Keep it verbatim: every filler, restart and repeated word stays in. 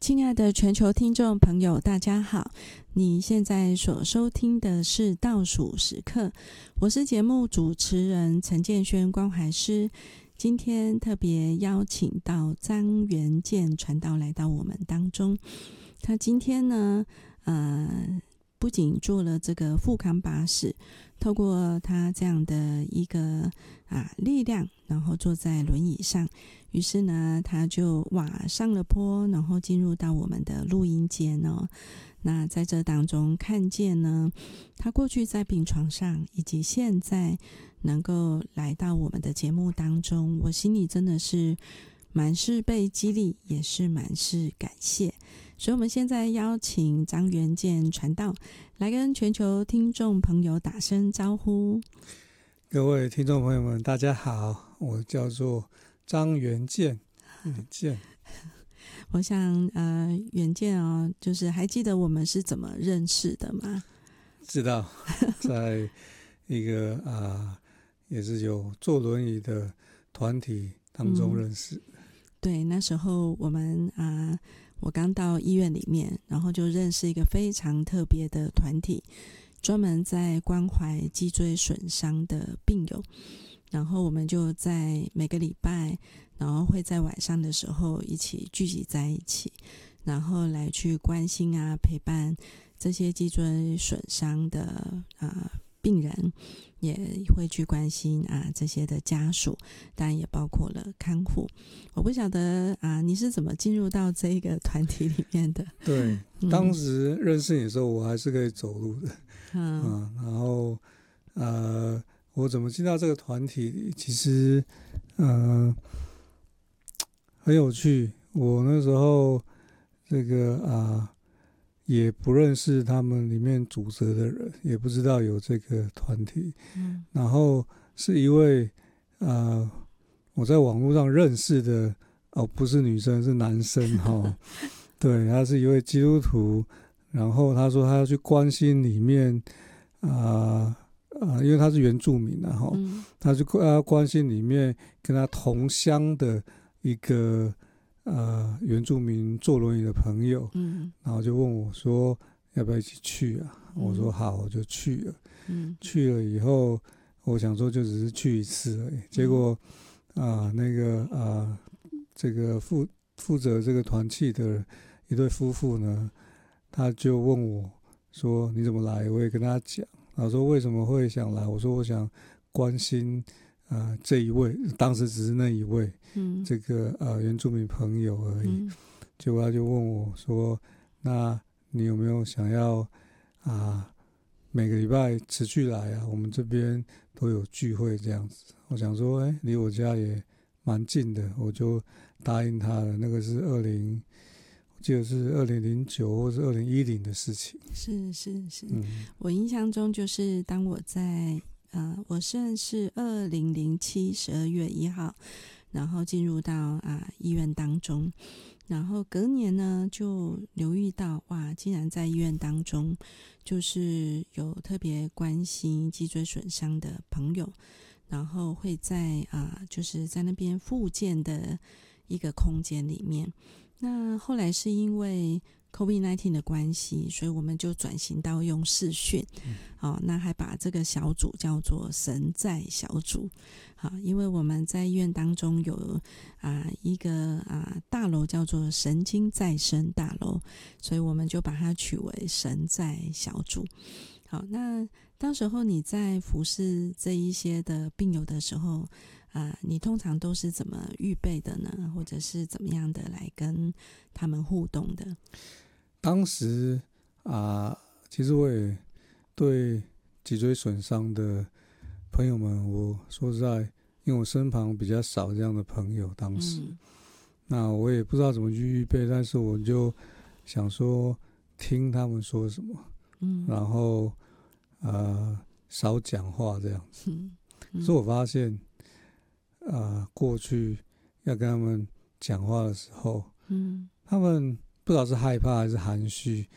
亲爱的全球听众朋友，大家好！你现在所收听的是倒数时刻，我是节目主持人陈建轩关怀师。今天特别邀请到张元健传道来到我们当中。他今天呢，呃，不仅做了这个腹康巴士，透过他这样的一个啊力量，然后坐在轮椅上。于是呢，他就哇上了坡，然后进入到我们的录音间哦。那在这当中看见呢，他过去在病床上，以及现在能够来到我们的节目当中，我心里真的是满是被激励，也是满是感谢。所以我们现在邀请张元健传道来跟全球听众朋友打声招呼。 各位听众朋友们，大家好，我叫做张元健。元健， 我想呃，元健哦，就是还记得我们是怎么认识的吗？ 知道，在一个啊、呃，也是有坐轮椅的团体当中认识。嗯、 对，那时候我们啊、呃，我刚到医院里面，然后就认识一个非常特别的团体，专门在关怀脊椎损伤的病友。然后我们就在每个礼拜，然后会在晚上的时候一起聚集在一起，然后来去关心啊，陪伴这些脊椎损伤的啊、呃、病人，也会去关心啊这些的家属，当然也包括了看护。我不晓得啊，你是怎么进入到这一个团体里面的？ 对，嗯、当时认识你的时候，我还是可以走路的， 嗯， 嗯然后呃。我怎么进到这个团体里？其实，呃，很有趣。我那时候这个啊、呃，也不认识他们里面组织的人，也不知道有这个团体。嗯，然后是一位呃，我在网络上认识的哦，不是女生，是男生哈、哦。对，他是一位基督徒，然后他说他要去关心里面啊。呃呃，因为他是原住民啊，哈、嗯，他就要关心里面跟他同乡的一个呃原住民坐轮椅的朋友，嗯，然后就问我说要不要一起去啊？嗯、我说好，我就去了。嗯，去了以后，我想说就只是去一次而已，结果啊、呃，那个啊、呃，这个负负责这个团契的一对夫妇呢，他就问我说你怎么来？我也跟他讲。他说为什么会想来？我说我想关心呃这一位，当时只是那一位，嗯，这个呃原住民朋友而已。嗯、结果他就问我说：“那你有没有想要啊、呃、每个礼拜持续来啊？我们这边都有聚会这样子。”我想说，哎，离我家也蛮近的，我就答应他了。那个是二零。我记得是二零零九或是二零一零的事情。 是是是、嗯，我印象中就是当我在呃，我算是二零零七十二月一号，然后进入到啊、呃、医院当中，然后隔年呢就留意到哇，竟然在医院当中就是有特别关心脊椎损伤的朋友，然后会在啊、呃、就是在那边复健的一个空间里面。那后来是因为 COVID 十九 的关系，所以我们就转型到用视讯、嗯哦、那还把这个小组叫做神在小组、哦、因为我们在医院当中有、啊、一个、啊、大楼叫做神经再生大楼，所以我们就把它取为神在小组。好，那当时候你在服侍这一些的病友的时候呃，你通常都是怎么预备的呢？或者是怎么样的来跟他们互动的？ 当时啊、呃，其实我也对脊椎损伤的朋友们，我说实在，因为我身旁比较少这样的朋友，当时，嗯、那我也不知道怎么去预备，但是我就想说听他们说什么，嗯，然后呃少讲话这样子。嗯嗯、所以我发现。呃，过去要跟他们讲话的时候，嗯，他们不知道是害怕还是含蓄，